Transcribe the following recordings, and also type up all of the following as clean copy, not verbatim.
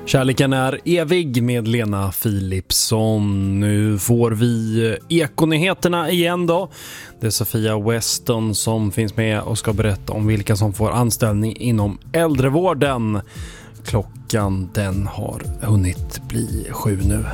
Kärleken är evig med Lena Philipsson. Nu får vi Ekonyheterna igen då. Det är Sofia Weston som finns med och ska berätta om vilka som får anställning inom äldrevården. Klockan den har hunnit bli 7 nu.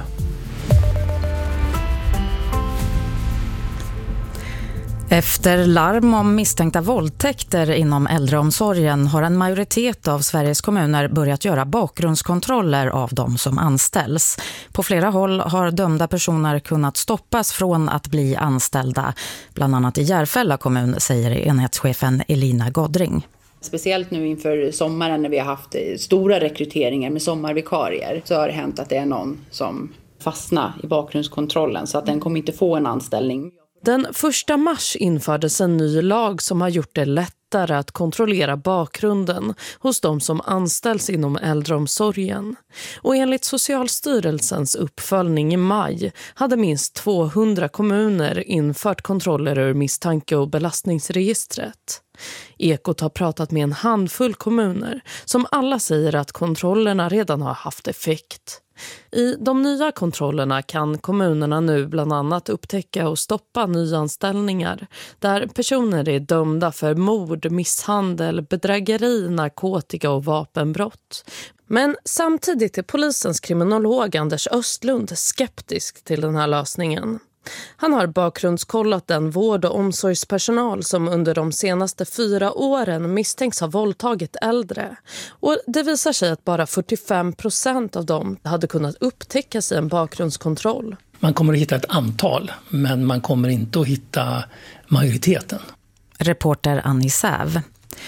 Efter larm om misstänkta våldtäkter inom äldreomsorgen har en majoritet av Sveriges kommuner börjat göra bakgrundskontroller av de som anställs. På flera håll har dömda personer kunnat stoppas från att bli anställda, bland annat i Järfälla kommun, säger enhetschefen Elina Godring. Speciellt nu inför sommaren när vi har haft stora rekryteringar med sommarvikarier så har det hänt att det är någon som fastnar i bakgrundskontrollen så att den kommer inte få en anställning. Den 1 mars infördes en ny lag som har gjort det lättare att kontrollera bakgrunden hos de som anställs inom äldreomsorgen. Och enligt Socialstyrelsens uppföljning i maj hade minst 200 kommuner infört kontroller ur misstanke- och belastningsregistret. Ekot har pratat med en handfull kommuner som alla säger att kontrollerna redan har haft effekt. I de nya kontrollerna kan kommunerna nu bland annat upptäcka och stoppa nyanställningar där personer är dömda för mord, misshandel, bedrägeri, narkotika och vapenbrott. Men samtidigt är polisens kriminolog Anders Östlund skeptisk till den här lösningen. Han har bakgrundskollat den vård- och omsorgspersonal som under de senaste 4 åren misstänks ha våldtagit äldre. Och det visar sig att bara 45% av dem hade kunnat upptäckas i en bakgrundskontroll. Man kommer att hitta ett antal, men man kommer inte att hitta majoriteten. Reporter Annie Säv.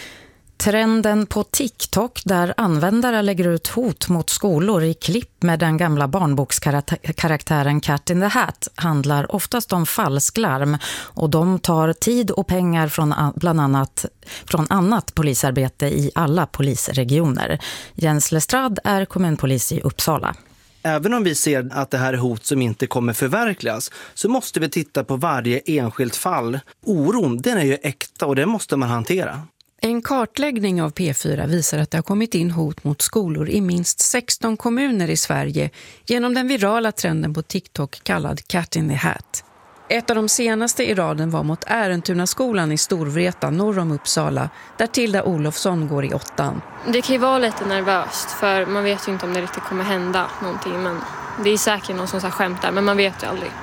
Trenden på TikTok där användare lägger ut hot mot skolor i klipp med den gamla barnbokskaraktären Cat in the Hat handlar oftast om falsklarm och de tar tid och pengar från bland annat från annat polisarbete i alla polisregioner. Jens Lestrad är kommunpolis i Uppsala. Även om vi ser att det här är hot som inte kommer förverkligas så måste vi titta på varje enskilt fall. Oron, den är ju äkta och det måste man hantera. En kartläggning av P4 visar att det har kommit in hot mot skolor i minst 16 kommuner i Sverige genom den virala trenden på TikTok kallad Cat in the Hat. Ett av de senaste i raden var mot Ärentunaskolan i Storvreta norr om Uppsala, där Tilda Olofsson går i 8:an. Det kan ju vara lite nervöst för man vet ju inte om det riktigt kommer hända någonting. Men det är säkert någon som skämtar, men man vet ju aldrig.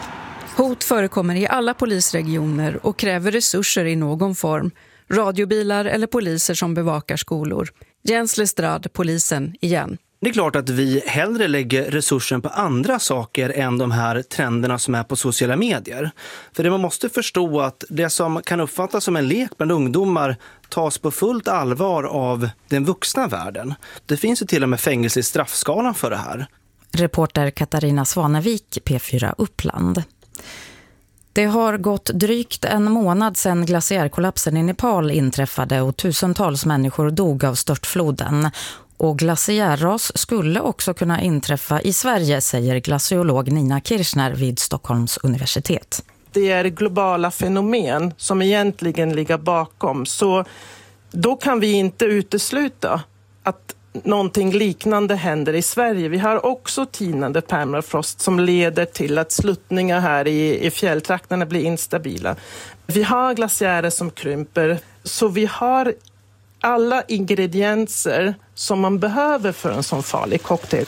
Hot förekommer i alla polisregioner och kräver resurser i någon form. Radiobilar eller poliser som bevakar skolor. Jens Lestrad, polisen, igen. Det är klart att vi hellre lägger resursen på andra saker än de här trenderna som är på sociala medier. För det man måste förstå att det som kan uppfattas som en lek bland ungdomar tas på fullt allvar av den vuxna världen. Det finns ju till och med fängelse i straffskalan för det här. Reporter Katarina Svanevik, P4 Uppland. Det har gått drygt en månad sedan glaciärkollapsen i Nepal inträffade och tusentals människor dog av störtfloden. Och glaciärras skulle också kunna inträffa i Sverige, säger glaciolog Nina Kirchner vid Stockholms universitet. Det är globala fenomen som egentligen ligger bakom, så då kan vi inte utesluta att någonting liknande händer i Sverige. Vi har också tinande permafrost som leder till att sluttningar här i fjälltrakterna blir instabila. Vi har glaciärer som krymper, så vi har alla ingredienser som man behöver för en sån farlig cocktail.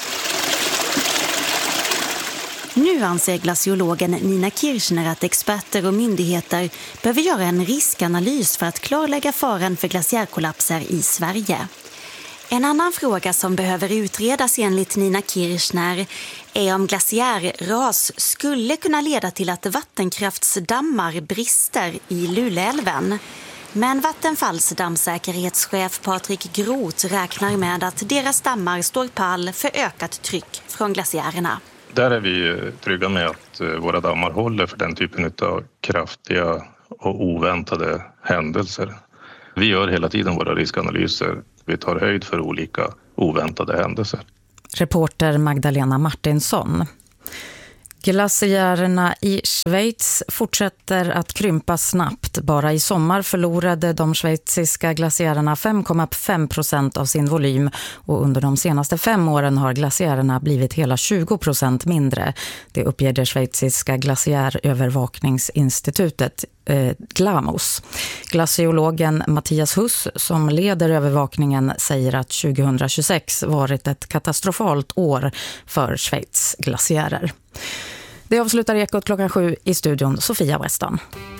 Nu anser glaciologen Nina Kirchner att experter och myndigheter behöver göra en riskanalys för att klarlägga faran för glaciärkollapser i Sverige. En annan fråga som behöver utredas enligt Nina Kirchner är om glaciärras skulle kunna leda till att vattenkraftsdammar brister i Luleälven. Men Vattenfalls dammsäkerhetschef Patrik Groth räknar med att deras dammar står pall för ökat tryck från glaciärerna. Där är vi trygga med att våra dammar håller för den typen av kraftiga och oväntade händelser. Vi gör hela tiden våra riskanalyser. Vi tar höjd för olika oväntade händelser. Reporter Magdalena Martinsson. Glaciärerna i Schweiz fortsätter att krympa snabbt. Bara i sommar förlorade de schweiziska glaciärerna 5,5% av sin volym och under de senaste 5 åren har glaciärerna blivit hela 20% mindre. Det uppger det schweiziska glaciärövervakningsinstitutet GLAMOS. Glaciologen Mattias Huss som leder övervakningen säger att 2026 varit ett katastrofalt år för Schweiz glaciärer. Det avslutar Ekot 7:00 i studion Sofia Weston.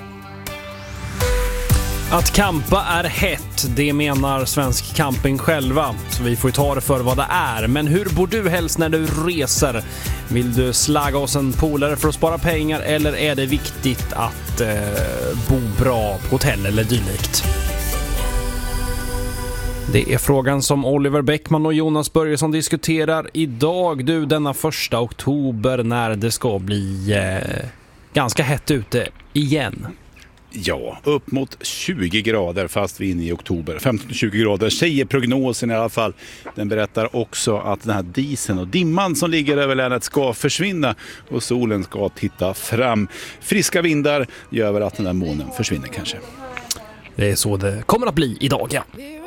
Att campa är hett, det menar Svensk Camping själva. Så vi får ta det för vad det är. Men hur bor du helst när du reser? Vill du slagga oss en polare för att spara pengar eller är det viktigt att bo bra på hotell eller dylikt? Det är frågan som Oliver Bäckman och Jonas Börjesson diskuterar idag, du, denna 1 oktober när det ska bli ganska hett ute igen. Ja, upp mot 20 grader fast vi är inne i oktober. 15-20 grader säger prognosen i alla fall. Den berättar också att den här disen och dimman som ligger över länet ska försvinna och solen ska titta fram. Friska vindar gör väl att den där månen försvinner kanske. Det är så det kommer att bli idag, ja.